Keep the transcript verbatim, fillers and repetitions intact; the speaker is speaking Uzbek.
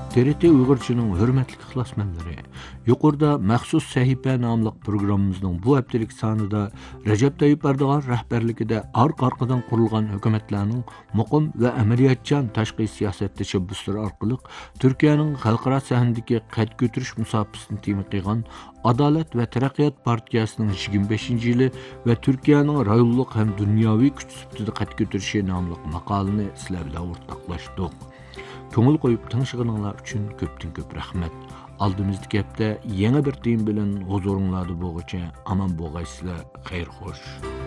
T R T Uyg'urchaning hurmatli ixlosmandlari, yuqorida maxsus sahifa nomli programmamizning bu haftalik sonida Recep Tayyip Erdo'g'an rahbarligida arqa-arqadan qurilgan hukumatlarning muqim va amaliyotchan tashqi siyosat tashabbuslari orqali Turkiyaning xalqaro sahnadagi qad ko'tarish musofasini tema qilgan Adolat va taraqqiyot partiyasining yigirma beshinchi yili va Turkiyaning rayonlik ham dunyoviy kuch sifatida qad ko'tarishi nomli maqolani sizlar bilan o'rtoqlashdik. Ko'ngil qo'yib ting'ishganinglar uchun ko'pdan ko'p rahmat. Oldimizdagi hafta yangi bir tema bilan huzuringlarda bo'lguncha aman bo'lgaysizlar, xayr xo'sh.